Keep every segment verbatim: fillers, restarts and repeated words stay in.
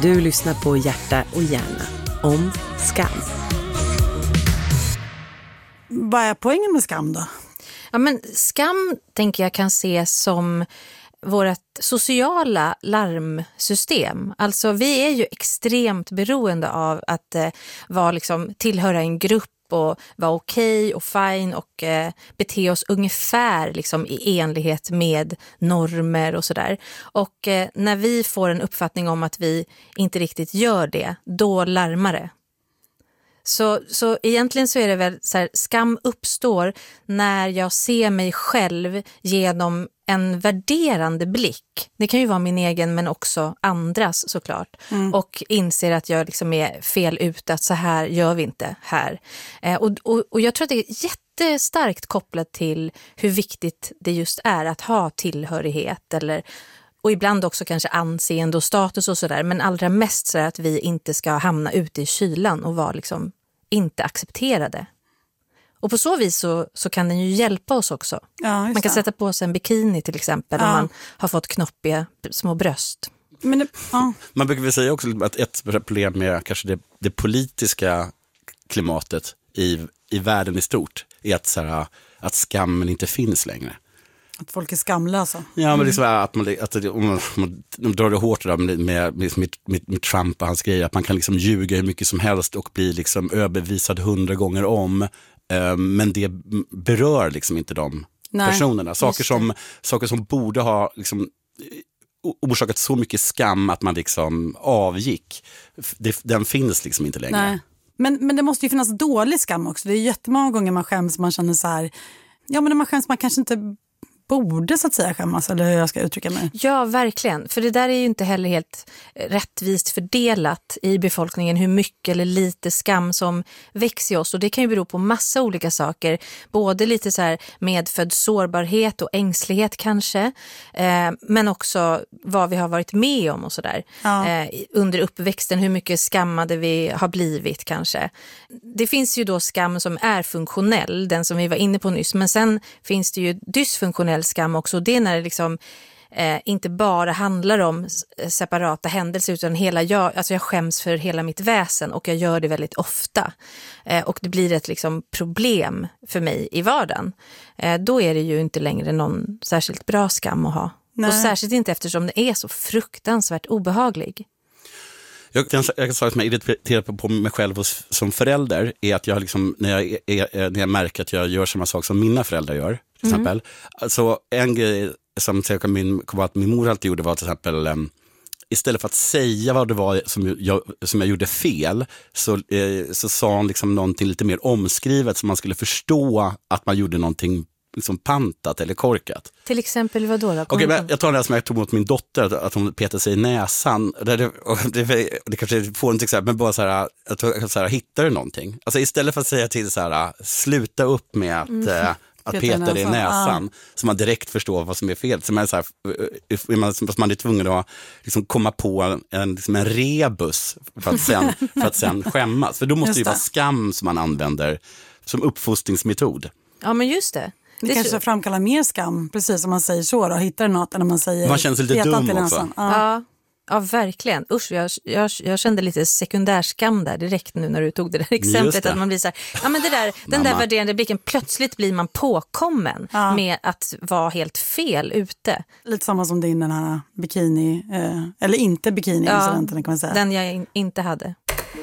Du lyssnar på Hjärta och hjärna om skam. Vad är poängen med skam då? Ja, men skam tänker jag kan ses som vårt sociala larmsystem. Alltså vi är ju extremt beroende av att eh, vara liksom, tillhöra en grupp och vara okej okay och fine och eh, bete oss ungefär liksom, i enlighet med normer och sådär. Och eh, när vi får en uppfattning om att vi inte riktigt gör det, då larmar det. Så, så egentligen så är det väl så här, skam uppstår när jag ser mig själv genom en värderande blick. Det kan ju vara min egen men också andras såklart. Mm. Och inser att jag liksom är fel ute, att så här gör vi inte här. Eh, och, och, och jag tror att det är jättestarkt kopplat till hur viktigt det just är att ha tillhörighet eller... Och ibland också kanske anseende och status och sådär. Men allra mest så är att vi inte ska hamna ute i kylan och vara liksom inte accepterade. Och på så vis så, så kan den ju hjälpa oss också. Ja, man kan det. sätta på sig en bikini till exempel ja. Om man har fått knoppiga små bröst. Men det, ja. Man brukar väl säga också att ett problem med kanske det, det politiska klimatet i, i världen i stort är att, så här, att skammen inte finns längre. Att folk är skamlösa. Ja, men det är så att man, att det, om man, man de drar det hårt där med, med, med, med, med Trump och hans grejer, att man kan liksom ljuga hur mycket som helst och bli liksom överbevisad hundra gånger om, eh, men det berör liksom inte de Nej, personerna. Saker som, saker som borde ha liksom orsakat så mycket skam att man liksom avgick, det, den finns liksom inte längre. Nej. Men, men det måste ju finnas dålig skam också. Det är jättemånga gånger man skäms, man känner så här, ja men när man skäms man kanske inte borde så att säga skämmas, eller hur jag ska uttrycka mig. Ja, verkligen. För det där är ju inte heller helt rättvist fördelat i befolkningen hur mycket eller lite skam som växer i oss. Och det kan ju bero på massa olika saker. Både lite så här medfödd sårbarhet och ängslighet kanske. Eh, men också vad vi har varit med om och sådär. Ja. Eh, under uppväxten, hur mycket skammade vi har blivit kanske. Det finns ju då skam som är funktionell, den som vi var inne på nyss. Men sen finns det ju dysfunktionell skam också. Det är när det liksom eh, inte bara handlar om separata händelser utan hela jag, alltså jag skäms för hela mitt väsen och jag gör det väldigt ofta. Eh, och det blir ett liksom problem för mig i vardagen. Eh, då är det ju inte längre någon särskilt bra skam att ha. Nej. Och särskilt inte eftersom det är så fruktansvärt obehaglig. Jag kan säga att jag irriterar på mig själv som förälder är att jag liksom, när, jag är, när jag märker att jag gör samma sak som mina föräldrar gör, till mm. exempel. Alltså en grej som jag min, att min mor alltid gjorde var till exempel, um, istället för att säga vad det var som jag, som jag gjorde fel, så, eh, så sa hon liksom någonting lite mer omskrivet så man skulle förstå att man gjorde någonting liksom pantat eller korkat. Till exempel vad då? då? Okej, men jag tar det här som jag tog mot min dotter, att hon petade sig i näsan. Det, det, det, det kanske får inte exempel, men bara så här, att så här, hittar du någonting? Alltså istället för att säga till så här, sluta upp med att, mm. äh, att peta dig i näsan, ah. så man direkt förstår vad som är fel. Så man är, så här, man, man är tvungen att liksom komma på en, liksom en rebus för att, sen, för att sen skämmas. För då måste det ju vara skam som man använder som uppfostringsmetod. Ja, men just det. Det, det kanske så... framkallar mer skam, precis som man säger så då. Hittar du något, eller man säger... Man känner sig lite dum också. Ja. Ja, ja, verkligen. Usch, jag, jag, jag kände lite sekundärskam där direkt nu när du tog det där exemplet. Det. Att man blir så här, ja men det där, den där värderande blicken, plötsligt blir man påkommen ja. Med att vara helt fel ute. Lite samma som din den här bikini, eh, eller inte bikini-incidenten ja, kan man säga. Den jag in, inte hade.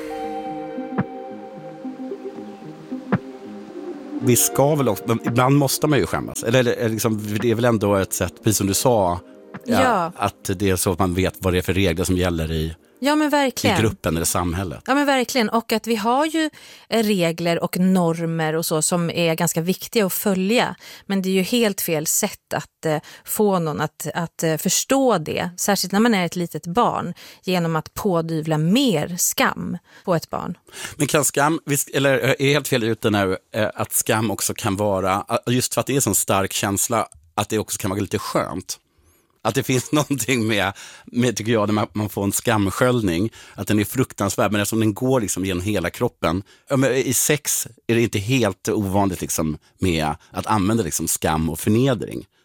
Vi ska väl också, ibland måste man ju skämmas. Eller, eller liksom, det är väl ändå ett sätt, precis som du sa, ja, ja. Att det är så att man vet vad det är för regler som gäller i, ja, men verkligen. i gruppen eller samhället. Ja, men verkligen. Och att vi har ju regler och normer och så som är ganska viktiga att följa. Men det är ju helt fel sätt att eh, få någon att, att eh, förstå det. Särskilt när man är ett litet barn. Genom att pådyvla mer skam på ett barn. Men kan skam, eller är helt fel ute nu, eh, att skam också kan vara, just för att det är en sån stark känsla, att det också kan vara lite skönt. Att det finns någonting med, med tycker jag, när man, man får en skamsköljning, att den är fruktansvärd, men eftersom den går liksom genom hela kroppen. I sex är det inte helt ovanligt liksom med att använda liksom skam och förnedring.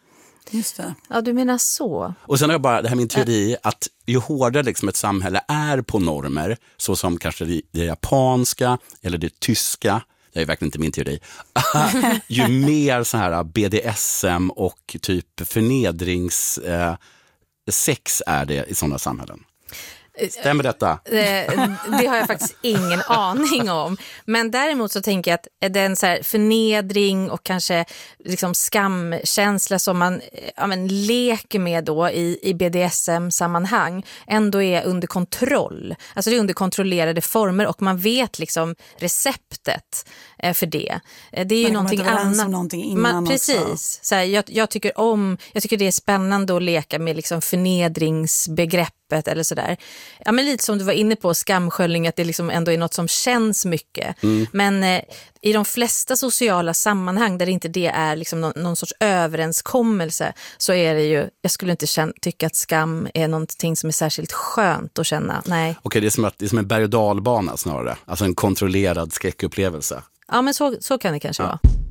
Just det. Ja, du menar så. Och sen har jag bara, det här min teori, att ju hårdare liksom ett samhälle är på normer, så som kanske det, det japanska eller det tyska, det är verkligen inte min teori, ju mer så här B D S M och typ förnedrings eh, sex är det i sådana samhällen. Stämmer detta? Det, det har jag faktiskt ingen aning om. Men däremot så tänker jag att den så här förnedring och kanske liksom skamkänsla som man ja, men, leker med då i, i B D S M-sammanhang ändå är under kontroll. Alltså det är under kontrollerade former och man vet liksom receptet eh, för det. Det är ju någonting annat. Någonting innan man, precis. Så här, jag, jag, tycker om, jag tycker det är spännande att leka med liksom förnedringsbegrepp eller sådär. Ja, men lite som du var inne på, skamsköljning, att det liksom ändå är något som känns mycket. Mm. Men eh, i de flesta sociala sammanhang där inte det är liksom någon, någon sorts överenskommelse, så är det ju, jag skulle inte känna, tycka att skam är någonting som är särskilt skönt att känna. Nej. Okej, det är som att det är som en berg- och dalbana snarare. Alltså en kontrollerad skräckupplevelse. Ja, men så, så kan det kanske ja. vara.